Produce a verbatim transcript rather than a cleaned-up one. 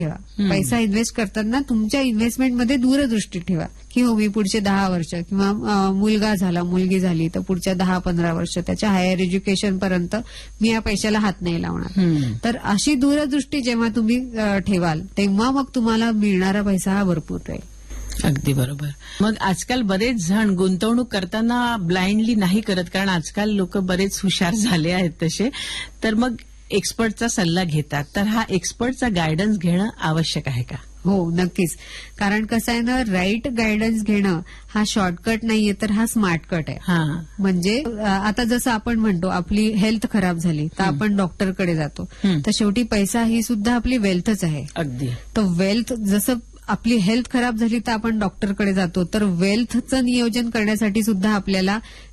ठेवा. पैसा इन्व्हेस्ट करताना तुमच्या इन्व्हेस्टमेंटमध्ये दूरदृष्टी ठेवा की हो मी पुढचे दहा वर्ष किंवा अ, मुलगा झाला मुलगी झाली तर पुढच्या दहा पंधरा वर्ष त्याच्या हायर एज्युकेशन पर्यंत मी या पैशाला हात नाही लावणार. तर अशी दूरदृष्टी जेव्हा तुम्ही अ, ठेवाल तेव्हा मग तुम्हाला मिळणारा पैसा हा भरपूर राहील. अगदी बरोबर. मग आजकाल बरेच जण गुंतवणूक करताना ब्लाइंडली नाही करत, कारण आजकाल लोक बरेच हुशार झाले आहेत तसे, तर मग एक्सपर्टचा सल्ला घेतात. तर हा एक्सपर्टचा गायडन्स घेणं आवश्यक आहे का? हो नक्कीच. कारण कसं आहे ना, राईट गायडन्स घेणं हा शॉर्टकट नाहीये तर हा स्मार्टकट आहे. हा म्हणजे अ, आता जसं आपण म्हणतो आपली हेल्थ खराब झाली तर आपण डॉक्टरकडे जातो, तर शेवटी पैसा ही सुद्धा आपली वेल्थच आहे. अगदी. तर वेल्थ जसं आपली हेल्थ खराब झाली तर आपण डॉक्टरकडे जातो, तर वेल्थचं नियोजन करण्यासाठी सुद्धा आपल्याला